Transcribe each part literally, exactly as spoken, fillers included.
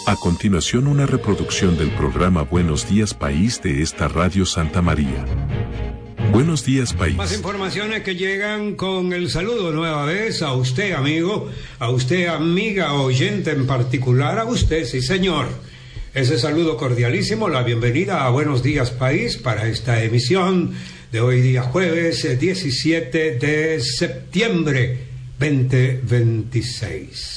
A continuación, una reproducción del programa Buenos Días País de esta Radio Santa María. Buenos días, país. Más informaciones que llegan con el saludo nueva vez a usted, amigo, a usted, amiga, oyente en particular, a usted, sí, señor. Ese saludo cordialísimo, la bienvenida a Buenos días, país, para esta emisión de hoy día jueves diecisiete de septiembre veinte veintiséis.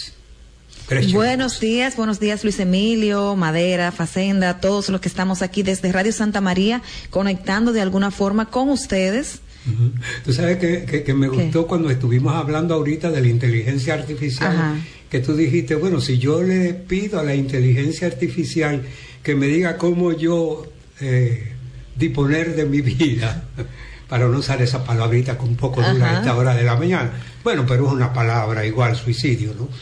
Buenos días, buenos días Luis Emilio, Madera, Facenda, todos los que estamos aquí desde Radio Santa María, conectando de alguna forma con ustedes. Uh-huh. Tú sabes que, que, que me gustó ¿Qué? Cuando estuvimos hablando ahorita de la inteligencia artificial. Ajá. Que tú dijiste, bueno, si yo le pido a la inteligencia artificial que me diga cómo yo eh, disponer de mi vida, para no usar esa palabrita que un poco dura a esta hora de la mañana, bueno, pero es una palabra igual, suicidio, ¿no?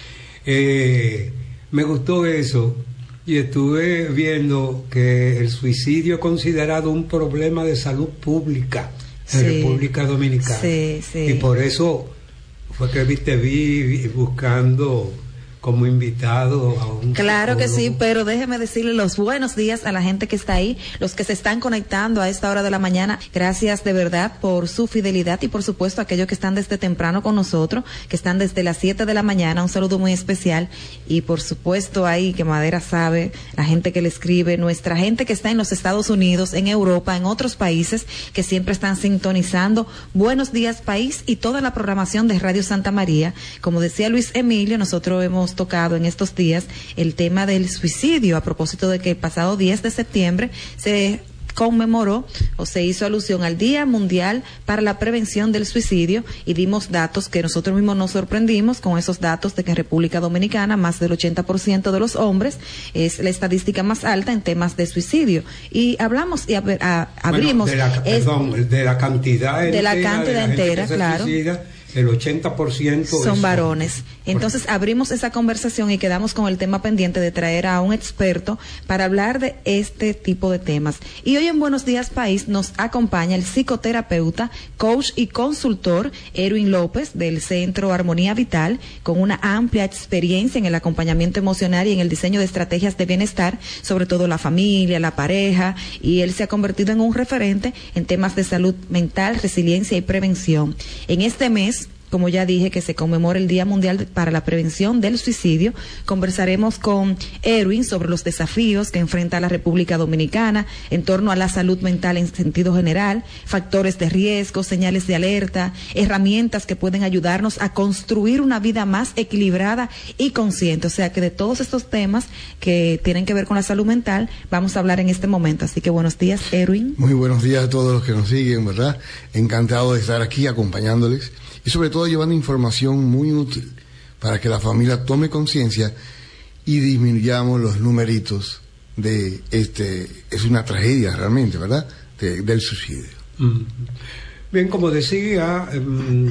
Eh, me gustó eso y estuve viendo que el suicidio es considerado un problema de salud pública en sí, República Dominicana. Sí, sí. Y por eso fue que te vi buscando como invitado a un Claro psicólogo. Que sí, pero déjeme decirle los buenos días a la gente que está ahí, los que se están conectando a esta hora de la mañana. Gracias de verdad por su fidelidad y por supuesto a aquellos que están desde temprano con nosotros, que están desde las siete de la mañana, un saludo muy especial. Y por supuesto ahí que Madera sabe, la gente que le escribe, nuestra gente que está en los Estados Unidos, en Europa, en otros países, que siempre están sintonizando Buenos Días País y toda la programación de Radio Santa María. Como decía Luis Emilio, nosotros hemos tocado en estos días el tema del suicidio a propósito de que el pasado diez de septiembre se conmemoró o se hizo alusión al Día Mundial para la Prevención del Suicidio y dimos datos que nosotros mismos nos sorprendimos con esos datos de que en República Dominicana más del ochenta por ciento de los hombres es la estadística más alta en temas de suicidio y hablamos y a, a, abrimos bueno, de la, es, perdón, de la cantidad de entera, la cantidad de la entera, claro. Suicida, el ochenta por ciento son es varones. Entonces abrimos esa conversación y quedamos con el tema pendiente de traer a un experto para hablar de este tipo de temas. Y hoy en Buenos Días País nos acompaña el psicoterapeuta, coach y consultor Erwin López del Centro Armonía Vital, con una amplia experiencia en el acompañamiento emocional y en el diseño de estrategias de bienestar, sobre todo la familia, la pareja, y él se ha convertido en un referente en temas de salud mental, resiliencia y prevención. En este mes, como ya dije, que se conmemora el Día Mundial para la Prevención del Suicidio, conversaremos con Erwin sobre los desafíos que enfrenta la República Dominicana en torno a la salud mental en sentido general, factores de riesgo, señales de alerta, herramientas que pueden ayudarnos a construir una vida más equilibrada y consciente. O sea que de todos estos temas que tienen que ver con la salud mental, vamos a hablar en este momento. Así que buenos días, Erwin. Muy buenos días a todos los que nos siguen, ¿verdad? Encantado de estar aquí acompañándoles. Y sobre todo llevando información muy útil para que la familia tome conciencia y disminuyamos los numeritos de este, es una tragedia realmente, ¿verdad?, de, del suicidio. Mm. Bien, como decía, eh,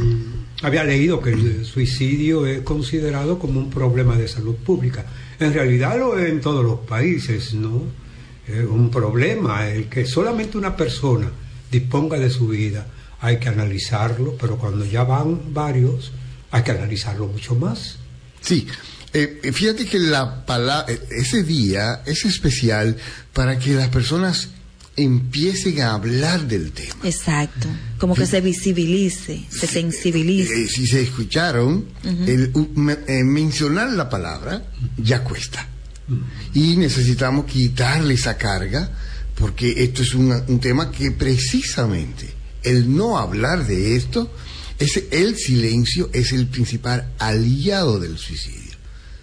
había leído que el suicidio es considerado como un problema de salud pública. En realidad lo es en todos los países, ¿no? Es un problema el que solamente una persona disponga de su vida. Hay que analizarlo, pero cuando ya van varios, hay que analizarlo mucho más. Sí, eh, fíjate que la palabra, ese día es especial para que las personas empiecen a hablar del tema. Exacto, como que se visibilice, se sensibilice. Eh, eh, si se escucharon, uh-huh. el, uh, eh, mencionar la palabra ya cuesta. Uh-huh. Y necesitamos quitarle esa carga, porque esto es una, un tema que precisamente el no hablar de esto, es el silencio es el principal aliado del suicidio.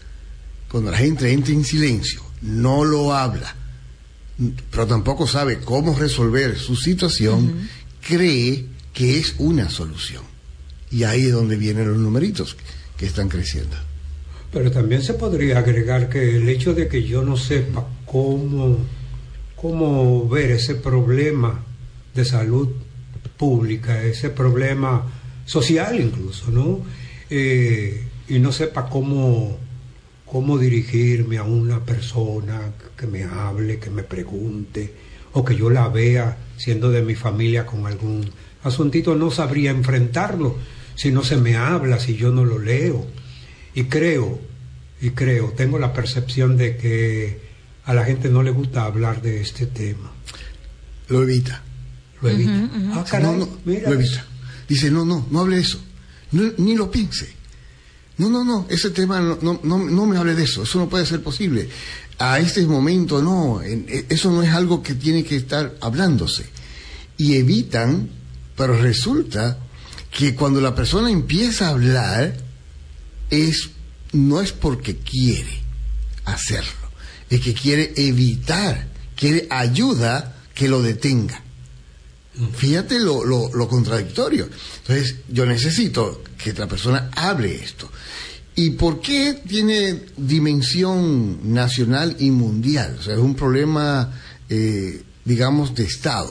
Cuando la gente entra en silencio, no lo habla, pero tampoco sabe cómo resolver su situación, uh-huh. cree que es una solución. Y ahí es donde vienen los numeritos que están creciendo. Pero también se podría agregar que el hecho de que yo no sepa cómo, cómo ver ese problema de salud pública, ese problema social incluso, ¿no? Eh, y no sepa cómo, cómo dirigirme a una persona que me hable, que me pregunte, o que yo la vea siendo de mi familia con algún asuntito, no sabría enfrentarlo si no se me habla, si yo no lo leo. Y creo y creo, tengo la percepción de que a la gente no le gusta hablar de este tema. Lo evita. Lo evita. Uh-huh, uh-huh. Ah, caray, no, no, mira lo evita. Dice, no, no, no hable de eso. No, ni lo piense. No, no, no, ese tema, no, no, no, no me hable de eso. Eso no puede ser posible. A este momento, no. Eso no es algo que tiene que estar hablándose. Y evitan, pero resulta que cuando la persona empieza a hablar, es, no es porque quiere hacerlo, es que quiere evitar, quiere ayuda que lo detenga. Fíjate lo, lo, lo contradictorio. Entonces, yo necesito que la persona hable esto. ¿Y por qué tiene dimensión nacional y mundial? O sea, es un problema, eh, digamos, de Estado.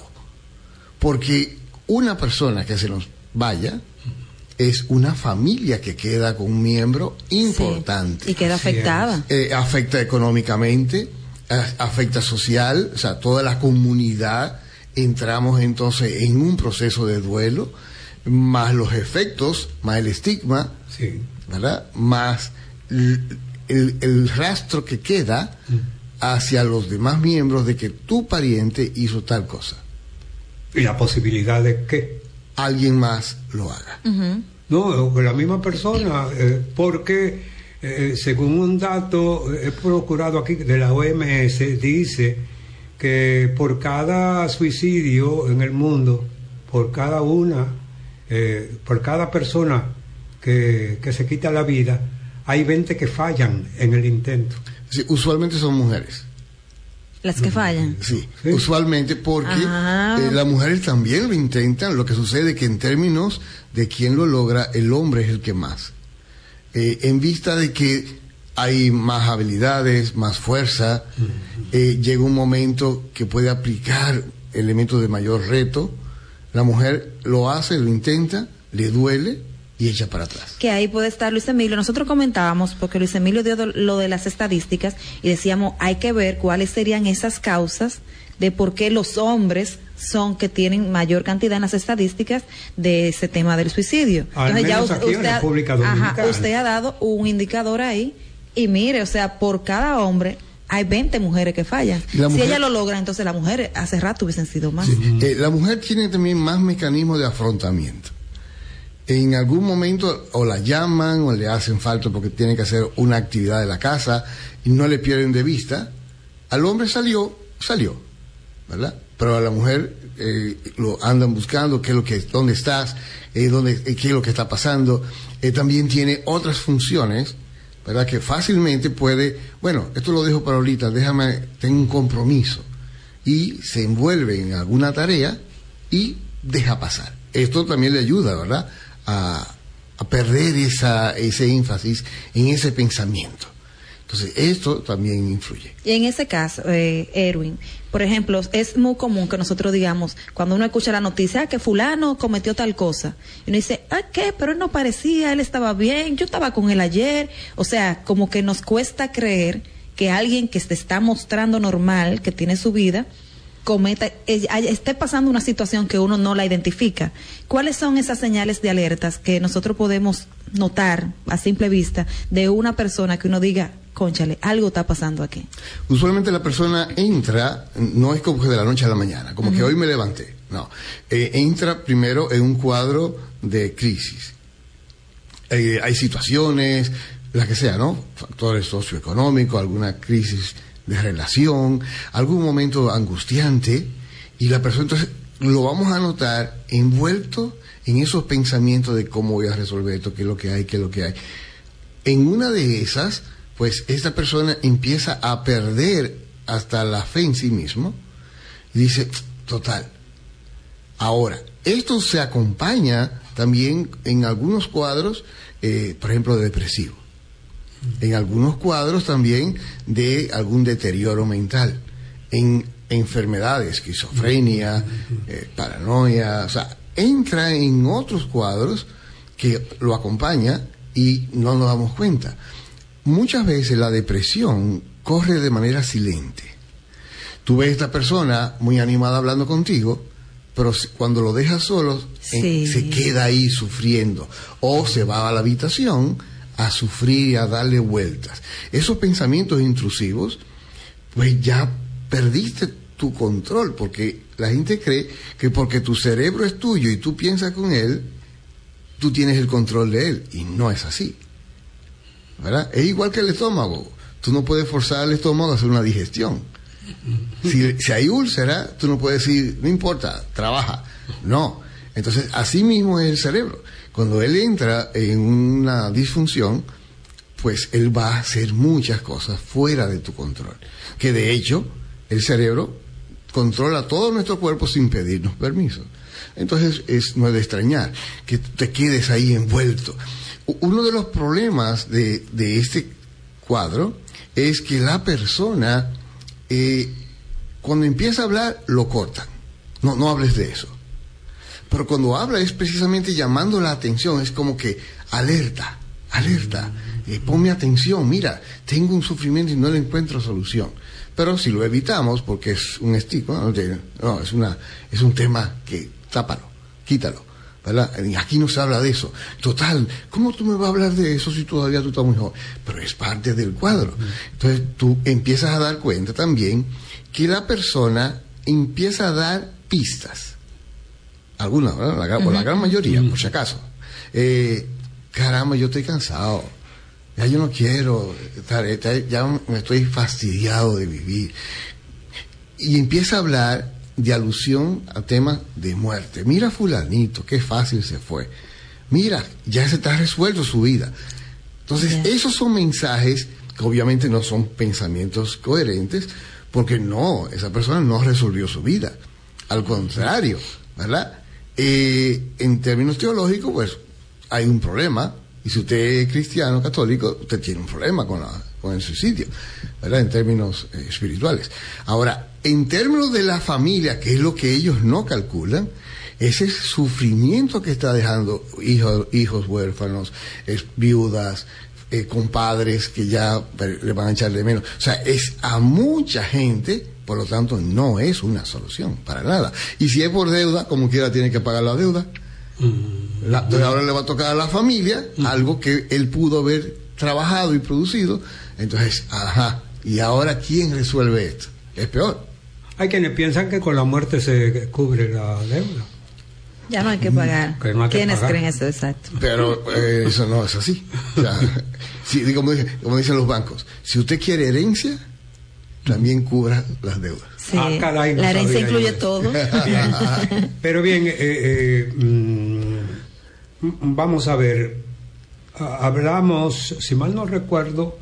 Porque una persona que se nos vaya es una familia que queda con un miembro importante. Sí, y queda afectada. Eh, afecta económicamente, afecta social, o sea, toda la comunidad. Entramos entonces en un proceso de duelo, más los efectos, más el estigma, sí. ¿verdad? Más el, el, el rastro que queda hacia los demás miembros de que tu pariente hizo tal cosa. Y la posibilidad de que alguien más lo haga. Uh-huh. No, la misma persona, eh, porque eh, según un dato he procurado aquí de la O M S, dice que por cada suicidio en el mundo, por cada una, eh, por cada persona que, que se quita la vida, hay veinte que fallan en el intento. Sí, usualmente son mujeres. Las que fallan. Sí, sí. Usualmente porque eh, las mujeres también lo intentan. Lo que sucede es que en términos de quién lo logra, el hombre es el que más. Eh, en vista de que hay más habilidades, más fuerza, eh, llega un momento que puede aplicar elementos de mayor reto. La mujer lo hace, lo intenta, le duele y echa para atrás. Que ahí puede estar Luis Emilio. Nosotros comentábamos, porque Luis Emilio dio lo de las estadísticas y decíamos, hay que ver cuáles serían esas causas de por qué los hombres son que tienen mayor cantidad en las estadísticas de ese tema del suicidio. Al Entonces ya menos usted, aquí en usted, República Dominicana. Ajá, usted ha dado un indicador ahí y mire, o sea, por cada hombre hay veinte mujeres que fallan. Mujer, si ella lo logra, entonces las mujeres hace rato hubiesen sido más. Sí, eh, la mujer tiene también más mecanismos de afrontamiento. En algún momento o la llaman o le hacen falta porque tiene que hacer una actividad de la casa y no le pierden de vista. Al hombre salió, salió, ¿verdad? Pero a la mujer eh, lo andan buscando, qué es lo que, dónde estás, eh, dónde, eh, qué es lo que está pasando. Eh, también tiene otras funciones, ¿verdad? Que fácilmente puede, bueno, esto lo dejo para ahorita, déjame, tengo un compromiso. Y se envuelve en alguna tarea y deja pasar. Esto también le ayuda, ¿verdad? A, a perder esa, ese énfasis en ese pensamiento. Entonces, esto también influye. Y en ese caso, eh, Erwin, por ejemplo, es muy común que nosotros digamos, cuando uno escucha la noticia, ah, que fulano cometió tal cosa, y uno dice, ah, ¿qué? Pero él no parecía, él estaba bien, yo estaba con él ayer. O sea, como que nos cuesta creer que alguien que se está mostrando normal, que tiene su vida, cometa, esté pasando una situación que uno no la identifica. ¿Cuáles son esas señales de alertas que nosotros podemos notar a simple vista de una persona que uno diga, cónchale, algo está pasando aquí? Usualmente la persona entra, no es como que de la noche a la mañana, como uh-huh. que hoy me levanté, no. Eh, entra primero en un cuadro de crisis. Eh, hay situaciones, las que sea, ¿no? Factores socioeconómicos, alguna crisis de relación, algún momento angustiante, y la persona entonces lo vamos a notar envuelto en esos pensamientos de cómo voy a resolver esto, qué es lo que hay, qué es lo que hay. En una de esas, pues esta persona empieza a perder hasta la fe en sí mismo y dice, total. Ahora, esto se acompaña también en algunos cuadros, eh, por ejemplo, de depresivo. En algunos cuadros también de algún deterioro mental, en enfermedades, esquizofrenia, eh, paranoia, o sea, entra en otros cuadros que lo acompaña y no nos damos cuenta. Muchas veces la depresión corre de manera silente. Tú ves a esta persona muy animada hablando contigo, pero cuando lo dejas solo, sí. eh, se queda ahí sufriendo, o se va a la habitación a sufrir y a darle vueltas. Esos pensamientos intrusivos, pues ya perdiste tu control, porque la gente cree que porque tu cerebro es tuyo y tú piensas con él, tú tienes el control de él, y no es así, ¿verdad? Es igual que el estómago. Tú no puedes forzar al estómago a hacer una digestión. Si, si hay úlcera, tú no puedes decir, no importa, trabaja. No. Entonces, así mismo es el cerebro. Cuando él entra en una disfunción, pues él va a hacer muchas cosas fuera de tu control. Que de hecho, el cerebro controla todo nuestro cuerpo sin pedirnos permiso. Entonces, es, no es de extrañar que te quedes ahí envuelto. Uno de los problemas de, de este cuadro es que la persona, eh, cuando empieza a hablar, lo cortan. No, no hables de eso. Pero cuando habla es precisamente llamando la atención, es como que alerta, alerta, eh, ponme atención, mira, tengo un sufrimiento y no le encuentro solución. Pero si lo evitamos, porque es un estigma, no, no es, una, es un tema que tápalo, quítalo, ¿verdad? Aquí no se habla de eso. Total, ¿cómo tú me vas a hablar de eso si todavía tú estás muy joven? Pero es parte del cuadro. Entonces tú empiezas a dar cuenta también que la persona empieza a dar pistas. Algunas, ¿verdad? La, uh-huh. la gran mayoría, uh-huh. por si acaso. Eh, caramba, yo estoy cansado. Ya yo no quiero estar, ya me estoy fastidiado de vivir. Y empieza a hablar de alusión a temas de muerte. Mira fulanito, qué fácil se fue. Mira, ya se está resuelto su vida. Entonces, yeah. esos son mensajes que obviamente no son pensamientos coherentes, porque no, esa persona no resolvió su vida. Al contrario, ¿verdad? Eh, en términos teológicos, pues, hay un problema. Y si usted es cristiano, católico, usted tiene un problema con, la, con el suicidio, ¿verdad? En términos eh, espirituales. Ahora, en términos de la familia, que es lo que ellos no calculan, ese sufrimiento que está dejando hijos, hijos huérfanos, es, viudas, eh, compadres que ya le van a echar de menos. O sea, es a mucha gente, por lo tanto, no es una solución, para nada. Y si es por deuda, como quiera tiene que pagar la deuda. La, ahora le va a tocar a la familia algo que él pudo haber trabajado y producido. Entonces, ajá, ¿y ahora quién resuelve esto? Es peor. Hay quienes piensan que con la muerte se cubre la deuda. Ya no hay que pagar. Que no hay que ¿Quiénes pagar? creen eso? Exacto. Pero eh, eso no es así. O sea, si, como, como dicen los bancos, si usted quiere herencia, también cubra las deudas. Sí, ah, caray, no la herencia incluye yo. todo. Bien. Pero bien, eh, eh, mm, vamos a ver, hablamos, si mal no recuerdo,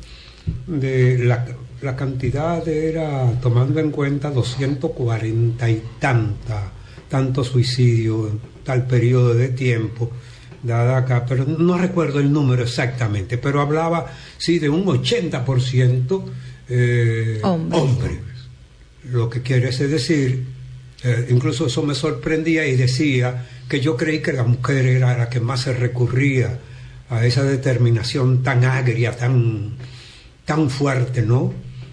de la, la cantidad era, tomando en cuenta doscientos cuarenta y tanta, tanto suicidio en tal periodo de tiempo, dada acá, pero no recuerdo el número exactamente, pero hablaba, sí, de un ochenta por ciento eh, hombres. hombres. Lo que quiere decir, eh, incluso eso me sorprendía y decía que yo creí que la mujer era la que más se recurría a esa determinación tan agria, tan, tan fuerte, ¿no?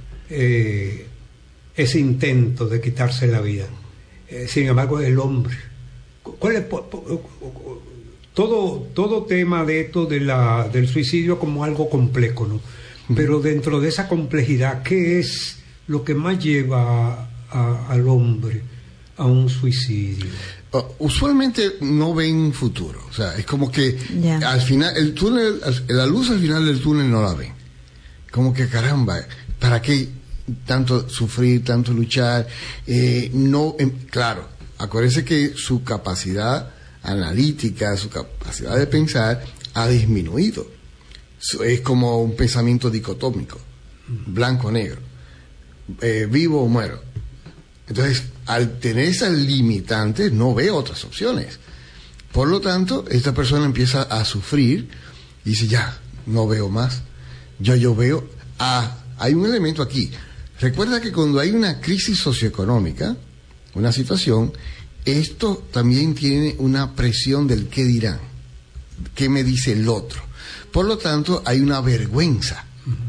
Eh, ese intento de quitarse la vida. Eh, sin embargo, el hombre. ¿Cuál es, po, po, todo, todo tema de esto de la, del suicidio como algo complejo, ¿no? Pero dentro de esa complejidad, ¿qué es lo que más lleva a, a, al hombre a un suicidio? Uh, usualmente no ven futuro, o sea, es como que yeah. al final, el túnel, la luz al final del túnel no la ven. Como que caramba, ¿para qué tanto sufrir, tanto luchar? Eh, no, eh, claro, acuérdense que su capacidad analítica, su capacidad de pensar ha disminuido. Es como un pensamiento dicotómico, blanco-negro, eh, vivo o muero. Entonces, al tener esas limitantes, no ve otras opciones. Por lo tanto, esta persona empieza a sufrir y dice, ya, no veo más. Yo, yo veo, ah, hay un elemento aquí. Recuerda que cuando hay una crisis socioeconómica, una situación, esto también tiene una presión del qué dirán, qué me dice el otro. Por lo tanto, hay una vergüenza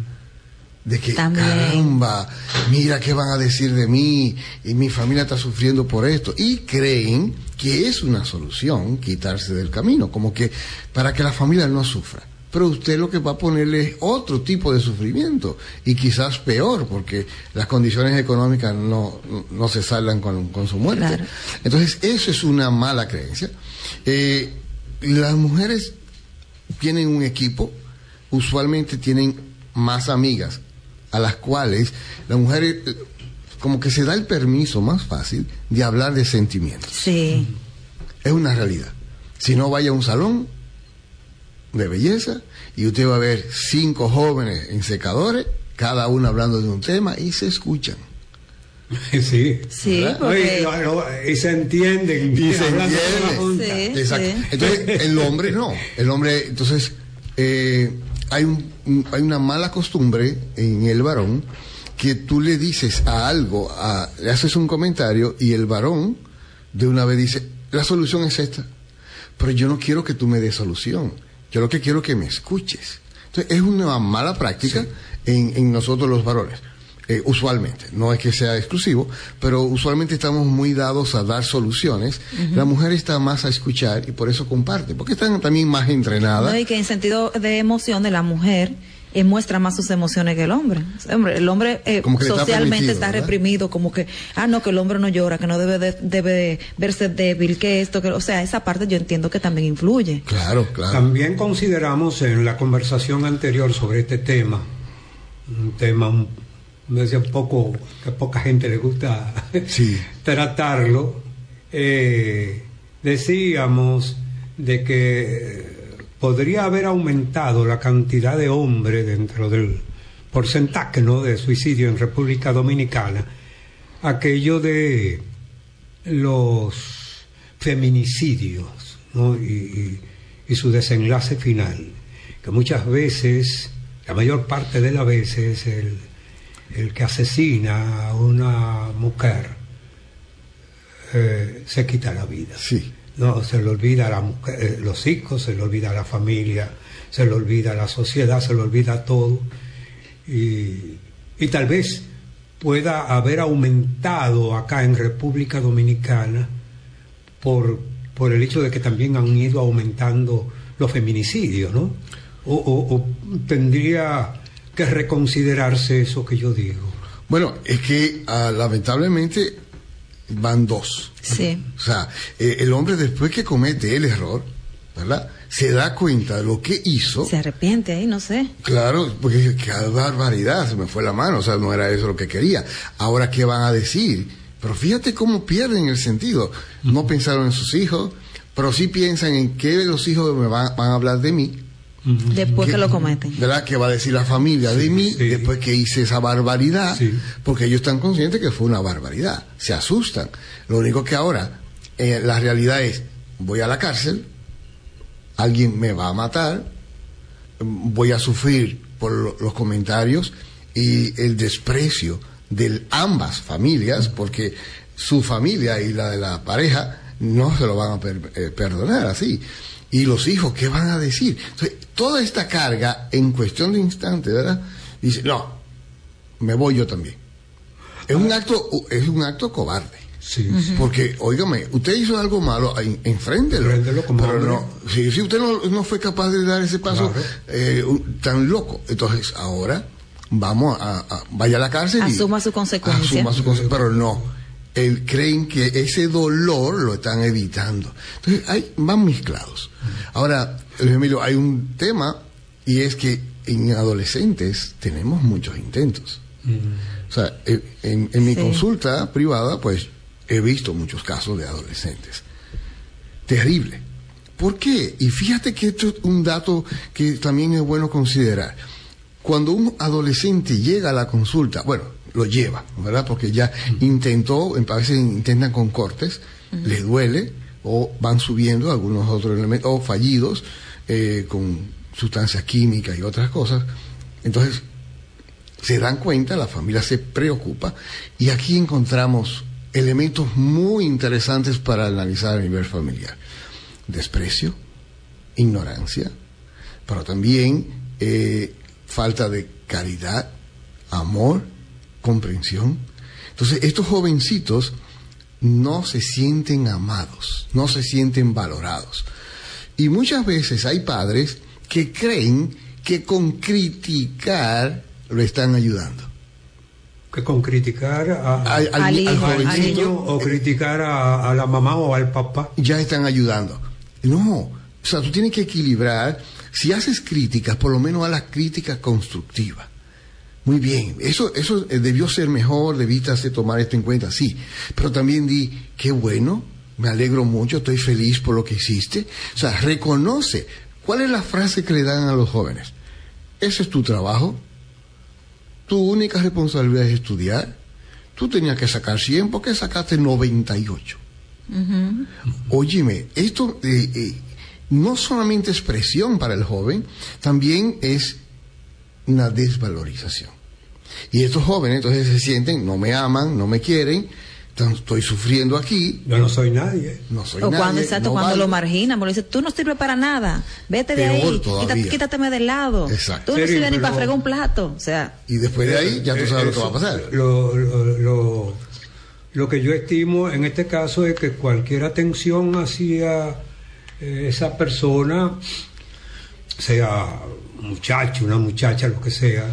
de que, también. Caramba, mira qué van a decir de mí, y mi familia está sufriendo por esto. Y creen que es una solución quitarse del camino, como que para que la familia no sufra. pero usted lo que va a ponerle es otro tipo de sufrimiento, y quizás peor, porque las condiciones económicas no, no se saldan con, con su muerte. Claro. Entonces, eso es una mala creencia. Eh, las mujeres tienen un equipo, usualmente tienen más amigas, a las cuales las mujeres como que se da el permiso más fácil de hablar de sentimientos. Sí. Es una realidad. Si no, vaya a un salón de belleza y usted va a ver cinco jóvenes en secadores, cada uno hablando de un tema, y se escuchan. Sí, sí, porque... Oye, lo, lo, y se entienden. Y se entienden. Sí, exacto. Sí. Entonces, el hombre no. El hombre, entonces, eh, hay, un, hay una mala costumbre en el varón, que tú le dices a algo, a, le haces un comentario y el varón de una vez dice, la solución es esta, pero yo no quiero que tú me des solución, yo lo que quiero es que me escuches. Entonces, es una mala práctica sí. en, en nosotros los varones. Eh, usualmente, no es que sea exclusivo, pero usualmente estamos muy dados a dar soluciones. Uh-huh. La mujer está más a escuchar y por eso comparte, porque están también más entrenadas. No, y que en sentido de emoción de la mujer eh, muestra más sus emociones que el hombre. Hombre, el hombre eh, socialmente está, está reprimido, como que, ah, no, que el hombre no llora, que no debe de, debe verse débil, que esto, que, o sea, esa parte yo entiendo que también influye. Claro, claro. También consideramos en la conversación anterior sobre este tema, un tema un me decía un poco que a poca gente le gusta sí. tratarlo, eh, decíamos de que podría haber aumentado la cantidad de hombres dentro del porcentaje, ¿no?, de suicidio en República Dominicana, aquello de los feminicidios, ¿no?, y, y, y su desenlace final, que muchas veces, la mayor parte de las veces, el el que asesina a una mujer eh, se quita la vida. Sí. No, se le olvida a la mujer, eh, los hijos, se le olvida a la familia, se le olvida a la sociedad, se le olvida todo. Y, y tal vez pueda haber aumentado acá en República Dominicana por, por el hecho de que también han ido aumentando los feminicidios, ¿no? O, o, o tendría que reconsiderarse eso que yo digo. Bueno, es que uh, lamentablemente van dos. Sí. O sea, eh, el hombre después que comete el error, ¿verdad?, se da cuenta de lo que hizo. Se arrepiente ahí, no sé. Claro, porque qué barbaridad, se me fue la mano, o sea, no era eso lo que quería. Ahora, ¿qué van a decir? Pero fíjate cómo pierden el sentido. No pensaron en sus hijos, pero sí piensan en qué los hijos me van, van a hablar de mí. Después que, que lo cometen, ¿verdad?, que va a decir la familia sí, de mí sí. después que hice esa barbaridad, sí. porque ellos están conscientes que fue una barbaridad, se asustan. Lo único que ahora eh, la realidad es, voy a la cárcel, alguien me va a matar, voy a sufrir por lo, los comentarios y el desprecio de ambas familias, porque su familia y la de la pareja no se lo van a per, eh, perdonar así. Y los hijos, ¿qué van a decir? Entonces, toda esta carga, en cuestión de instantes, ¿verdad?, dice, no, me voy yo también. Es un acto, es un acto cobarde. Sí, uh-huh. sí. Porque, óigame, usted hizo algo malo, en, enfréntelo. Enfréntelo como pero hombre. no, si, si usted no, no fue capaz de dar ese paso, claro. eh, tan loco, entonces ahora vamos a, a vaya a la cárcel asuma y su consecuencia. Asuma su consecuencia, pero no. El, creen que ese dolor lo están evitando. Entonces, hay, van mezclados. Ahora, Luis Emilio, hay un tema, y es que en adolescentes tenemos muchos intentos. Mm. O sea, en, en mi sí. consulta privada, pues, he visto muchos casos de adolescentes. Terrible. ¿Por qué? Y fíjate que esto es un dato que también es bueno considerar. Cuando un adolescente llega a la consulta, bueno, lo lleva, ¿verdad?, porque ya uh-huh. intentó, a veces intentan con cortes, uh-huh. les duele, o van subiendo algunos otros elementos, o fallidos, eh, con sustancias químicas y otras cosas. Entonces, se dan cuenta, la familia se preocupa, y aquí encontramos elementos muy interesantes para analizar a nivel familiar. Desprecio, ignorancia, pero también eh, falta de caridad, amor, comprensión. Entonces, estos jovencitos no se sienten amados, no se sienten valorados. Y muchas veces hay padres que creen que con criticar lo están ayudando. Que con criticar a, al, al, al, hijo, al al niño o criticar a, a la mamá o al papá. Ya están ayudando. No, o sea, tú tienes que equilibrar. Si haces críticas, por lo menos haz las críticas constructivas. Muy bien, eso eso debió ser mejor, debiste tomar esto en cuenta, sí. Pero también di, qué bueno, me alegro mucho, estoy feliz por lo que hiciste. O sea, reconoce. ¿Cuál es la frase que le dan a los jóvenes? Ese es tu trabajo. Tu única responsabilidad es estudiar. Tú tenías que sacar cien, ¿por qué sacaste noventa y ocho? Uh-huh. Óyeme, esto eh, eh, no solamente es presión para el joven, también es una desvalorización. Y estos jóvenes entonces se sienten, no me aman, no me quieren, estoy sufriendo aquí. Yo no soy nadie. No soy o nadie. Cuando, exacto, no cuando valgo. Lo marginan, me lo dice, tú no sirves para nada, vete de Peor ahí, quítate, quítateme del lado. Exacto. Tú no Sí, sirves ni pero... para fregar un plato. O sea. Y después de ahí ya tú sabes eh, lo que va a pasar. Lo, lo, lo, lo que yo estimo en este caso es que cualquier atención hacia eh, esa persona, sea un muchacho, una muchacha, lo que sea,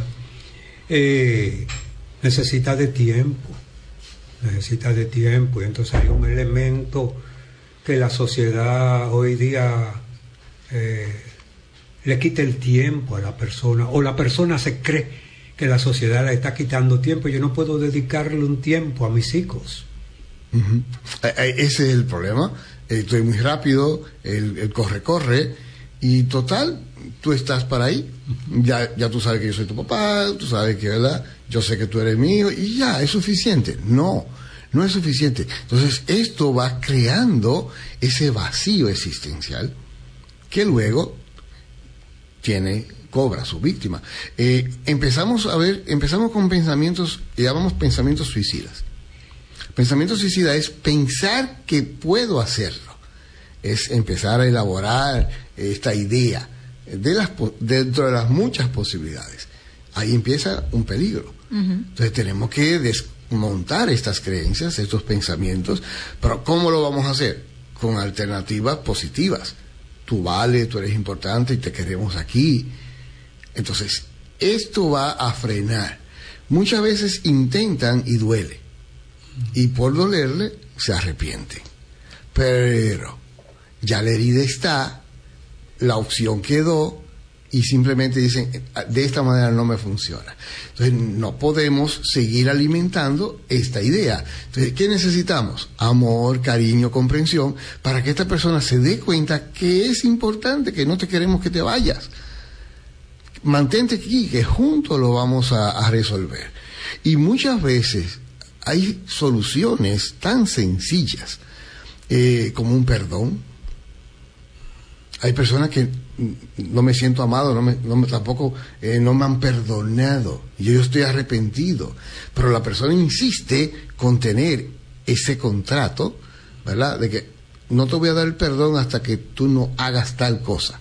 eh, necesita de tiempo. necesita de tiempo, y entonces hay un elemento que la sociedad hoy día eh, le quita el tiempo a la persona, o la persona se cree que la sociedad le está quitando tiempo. Yo no puedo dedicarle un tiempo a mis hijos. Uh-huh. Ese es el problema. Estoy muy rápido, el, el corre, corre, y total, tú estás para ahí. Uh-huh. Ya, ya tú sabes que yo soy tu papá, tú sabes que, ¿verdad? Yo sé que tú eres mío, y ya, es suficiente. No, no es suficiente. Entonces, esto va creando ese vacío existencial que luego tiene, cobra su víctima. Eh, empezamos a ver, empezamos con pensamientos, llamamos pensamientos suicidas. Pensamiento suicida es pensar que puedo hacerlo. Es empezar a elaborar esta idea de las, dentro de las muchas posibilidades. Ahí empieza un peligro. Uh-huh. Entonces tenemos que desmontar estas creencias, estos pensamientos, pero ¿cómo lo vamos a hacer? Con alternativas positivas. Tú vales, tú eres importante y te queremos aquí. Entonces, esto va a frenar. Muchas veces intentan y duele. Y por dolerle, se arrepienten. Pero ya la herida está, la opción quedó, y simplemente dicen, de esta manera no me funciona. Entonces, no podemos seguir alimentando esta idea. Entonces, ¿qué necesitamos? Amor, cariño, comprensión, para que esta persona se dé cuenta que es importante, que no te queremos que te vayas. Mantente aquí, que juntos lo vamos a, a resolver. Y muchas veces hay soluciones tan sencillas eh, como un perdón. Hay personas que no me siento amado, no me, no me, tampoco eh, no me han perdonado, yo, yo estoy arrepentido, pero la persona insiste con tener ese contrato, ¿verdad? De que no te voy a dar el perdón hasta que tú no hagas tal cosa.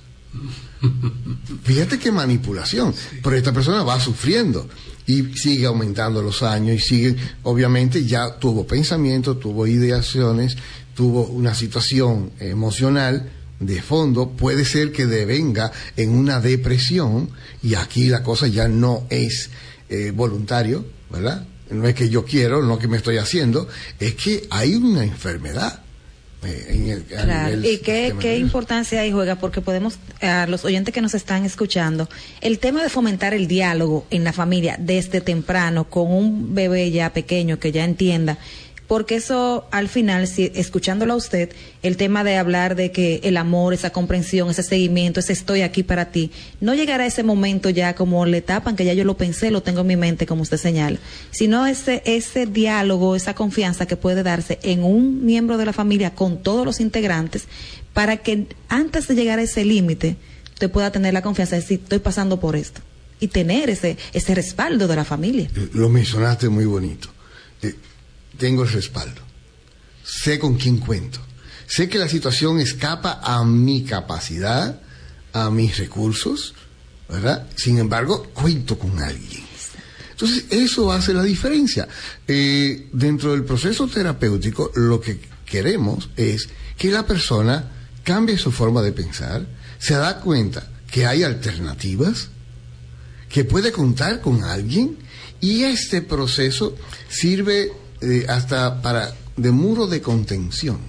Fíjate qué manipulación, pero esta persona va sufriendo y sigue aumentando los años y sigue, obviamente ya tuvo pensamientos, tuvo ideaciones, tuvo una situación emocional de fondo, puede ser que devenga en una depresión, y aquí la cosa ya no es eh, voluntario, ¿verdad? No es que yo quiero, no que me estoy haciendo, es que hay una enfermedad. Eh, en el, claro, y qué, qué importancia ahí juega, porque podemos, a los oyentes que nos están escuchando, el tema de fomentar el diálogo en la familia desde temprano, con un bebé ya pequeño que ya entienda, porque eso al final, si escuchándolo a usted, el tema de hablar de que el amor, esa comprensión, ese seguimiento, ese estoy aquí para ti, no llegará a ese momento ya como le tapan, que ya yo lo pensé, lo tengo en mi mente, como usted señala, sino ese, ese diálogo, esa confianza que puede darse en un miembro de la familia con todos los integrantes, para que antes de llegar a ese límite, usted pueda tener la confianza de decir, estoy pasando por esto, y tener ese, ese respaldo de la familia. Lo mencionaste muy bonito. Eh, Tengo el respaldo, sé con quién cuento, sé que la situación escapa a mi capacidad, a mis recursos, ¿verdad? Sin embargo, cuento con alguien. Entonces, eso hace la diferencia. Eh, dentro del proceso terapéutico, lo que queremos es que la persona cambie su forma de pensar, se da cuenta que hay alternativas, que puede contar con alguien, y este proceso sirve eh, hasta para de muro de contención.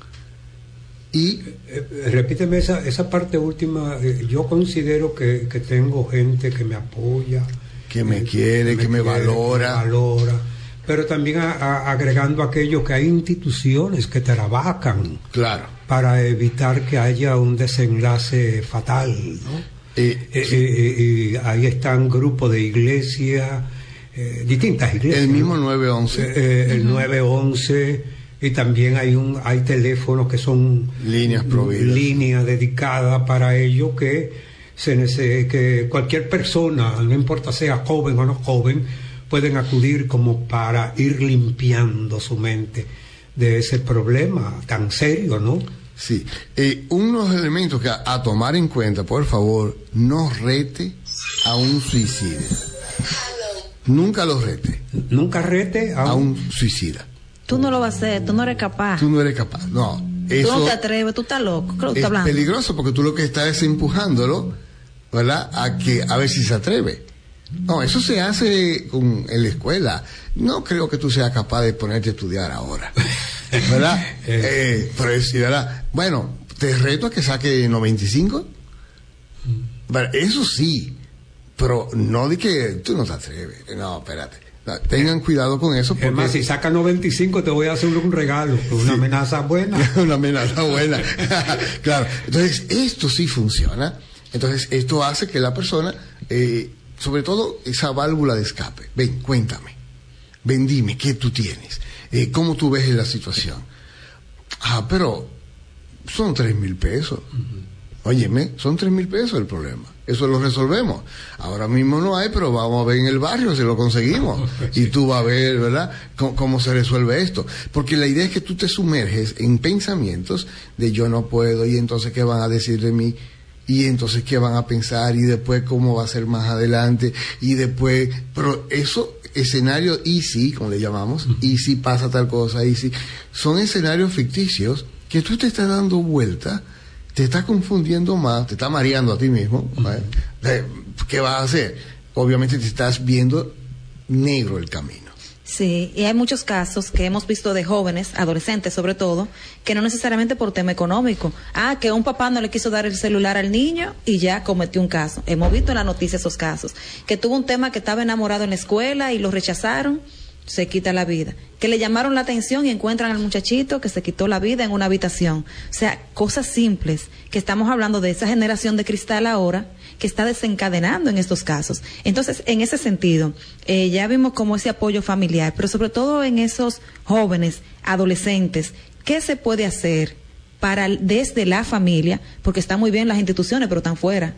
Y eh, repíteme esa, esa parte última. Eh, yo considero que, que tengo gente que me apoya, que me eh, quiere, que me, que me quiere, valora. Que me valora. Pero también a, a, agregando aquello que hay instituciones que trabajan, claro, para evitar que haya un desenlace fatal, ¿no? Eh, eh, sí. eh, eh, ahí están grupos de iglesia, eh, distintas iglesias. El mismo nueve once. Eh, eh, el uh-huh. nueve once, y también hay un hay teléfonos que son líneas prohibidas, líneas dedicadas para ello, que se nece, que cualquier persona, no importa sea joven o no joven, pueden acudir como para ir limpiando su mente de ese problema tan serio, ¿no? Sí. Eh, unos elementos que a, a tomar en cuenta, por favor, no rete a un suicida. Nunca lo rete. Nunca rete a, a un suicida. Tú no lo vas a hacer, tú no eres capaz. Tú no eres capaz, no. Eso tú no te atreves, tú estás loco. ¿Qué lo que estás hablando? Es peligroso porque tú lo que estás es empujándolo, ¿verdad? A que a ver si se atreve. No, eso se hace con, en la escuela. No creo que tú seas capaz de ponerte a estudiar ahora, ¿verdad? eh, pero es, ¿verdad? Bueno, te reto a que saque noventa y cinco. Bueno, eso sí, pero no de que tú no te atreves. No, espérate. No, tengan cuidado con eso. Porque... Es más, si saca noventa y cinco te voy a hacer un regalo, una sí. amenaza buena. Una amenaza buena. Claro. Entonces, esto sí funciona. Entonces, esto hace que la persona... Eh, sobre todo esa válvula de escape. Ven, cuéntame. Ven, dime, ¿qué tú tienes? Eh, ¿Cómo tú ves la situación? Ah, pero son tres mil pesos. Uh-huh. Óyeme, son tres mil pesos el problema. Eso lo resolvemos. Ahora mismo no hay, pero vamos a ver en el barrio si lo conseguimos. Sí. Y tú vas a ver, ¿verdad?, cómo, cómo se resuelve esto. Porque la idea es que tú te sumerges en pensamientos de yo no puedo, y entonces ¿qué van a decir de mí? Y entonces qué van a pensar, y después cómo va a ser más adelante, y después, pero eso, escenario easy, como le llamamos, uh-huh. easy pasa tal cosa, easy, son escenarios ficticios que tú te estás dando vuelta, te estás confundiendo más, te estás mareando a ti mismo, ¿vale? Uh-huh. ¿Qué vas a hacer? Obviamente te estás viendo negro el camino. Sí, y hay muchos casos que hemos visto de jóvenes, adolescentes sobre todo, que no necesariamente por tema económico. Ah, que un papá no le quiso dar el celular al niño y ya cometió un caso. Hemos visto en la noticia esos casos. Que tuvo un tema que estaba enamorado en la escuela y lo rechazaron, se quita la vida. Que le llamaron la atención y encuentran al muchachito que se quitó la vida en una habitación. O sea, cosas simples, que estamos hablando de esa generación de cristal ahora, que está desencadenando en estos casos. Entonces, en ese sentido, eh, ya vimos como ese apoyo familiar, pero sobre todo en esos jóvenes, adolescentes, ¿qué se puede hacer para desde la familia? Porque están muy bien las instituciones, pero están fuera.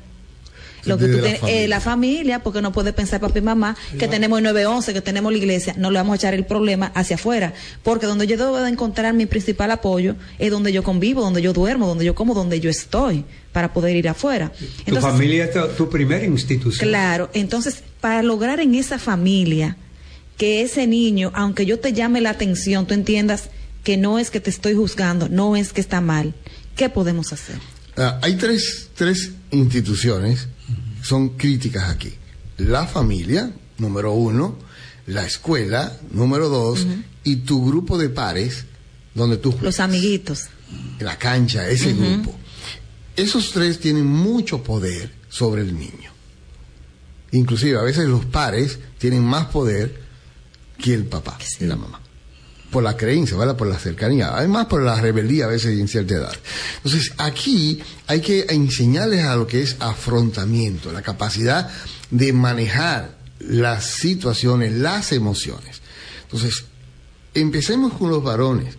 Lo que tú la, ten, familia. Eh, la familia, porque no puede pensar papá y mamá que claro. tenemos el nueve once, que tenemos la iglesia, no le vamos a echar el problema hacia afuera, porque donde yo debo de encontrar mi principal apoyo es donde yo convivo, donde yo duermo, donde yo como, donde yo estoy, para poder ir afuera. Entonces, tu familia es tu primera institución. Claro, entonces para lograr en esa familia que ese niño, aunque yo te llame la atención, tú entiendas que no es que te estoy juzgando, no es que está mal, ¿qué podemos hacer? Uh, hay tres, tres instituciones son críticas aquí. La familia, número uno, la escuela, número dos, uh-huh. y tu grupo de pares, donde tú juegas. Los amiguitos. La cancha, ese uh-huh. grupo. Esos tres tienen mucho poder sobre el niño. Inclusive, a veces los pares tienen más poder que el papá sí. y la mamá. Por la creencia, ¿verdad? Por la cercanía, además por la rebeldía a veces en cierta edad. Entonces, aquí hay que enseñarles a lo que es afrontamiento, la capacidad de manejar las situaciones, las emociones. Entonces, empecemos con los varones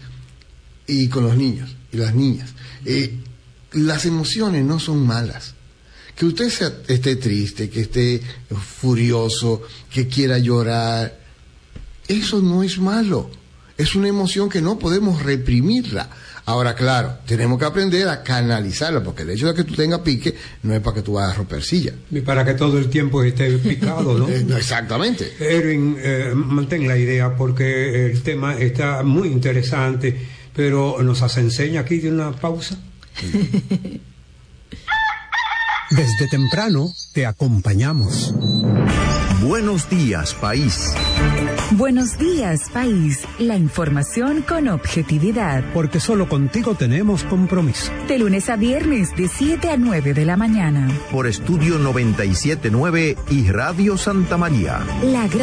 y con los niños y las niñas. Eh, las emociones no son malas. Que usted sea, esté triste, que esté furioso, que quiera llorar, eso no es malo. Es una emoción que no podemos reprimirla. Ahora, claro, tenemos que aprender a canalizarla, porque el hecho de que tú tengas pique no es para que tú vayas a romper silla. Ni para que todo el tiempo esté picado, ¿no? Exactamente. Erwin, eh, mantén la idea, porque el tema está muy interesante, pero nos hace enseña aquí de una pausa. Desde temprano te acompañamos. Buenos días, país. Buenos días, país. La información con objetividad. Porque solo contigo tenemos compromiso. De lunes a viernes, de siete a nueve de la mañana. Por Estudio noventa y siete punto nueve y Radio Santa María. La gran